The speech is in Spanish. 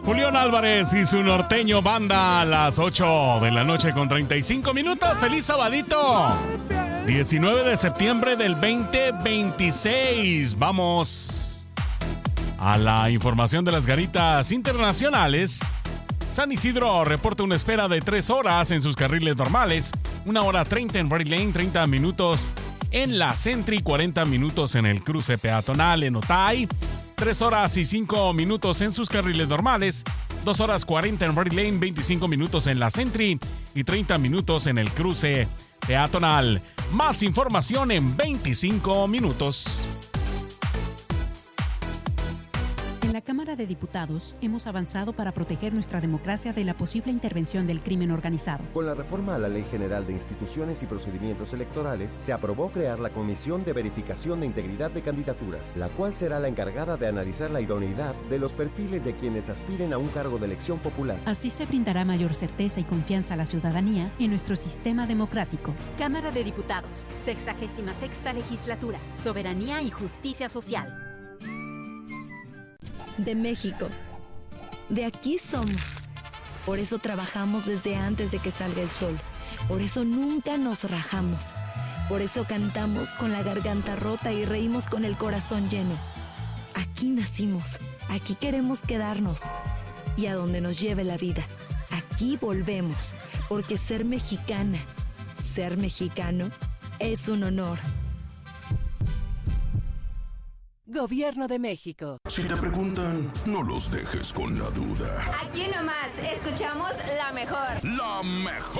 Julián Álvarez y su norteño banda a las 8 de la noche con 35 minutos. ¡Feliz sabadito! 19 de septiembre del 2026. Vamos a la información de las garitas internacionales. San Isidro reporta una espera de 3 horas en sus carriles normales, 1 hora 30 en Red Lane, 30 minutos en la Sentry, 40 minutos en el cruce peatonal en Otay, 3 horas y 5 minutos en sus carriles normales, 2 horas 40 en Red Lane, 25 minutos en la Sentry y 30 minutos en el cruce peatonal. Más información en 25 minutos. En la Cámara de Diputados hemos avanzado para proteger nuestra democracia de la posible intervención del crimen organizado. Con la reforma a la Ley General de Instituciones y Procedimientos Electorales, se aprobó crear la Comisión de Verificación de Integridad de Candidaturas, la cual será la encargada de analizar la idoneidad de los perfiles de quienes aspiren a un cargo de elección popular. Así se brindará mayor certeza y confianza a la ciudadanía en nuestro sistema democrático. Cámara de Diputados, 66ª Legislatura, Soberanía y Justicia Social. De México. De aquí somos. Por eso trabajamos desde antes de que salga el sol. Por eso nunca nos rajamos. Por eso cantamos con la garganta rota y reímos con el corazón lleno. Aquí nacimos. Aquí queremos quedarnos. Y a donde nos lleve la vida. Aquí volvemos. Porque ser mexicana, ser mexicano, es un honor. Gobierno de México. Si te preguntan, no los dejes con la duda. Aquí nomás escuchamos la mejor. La mejor.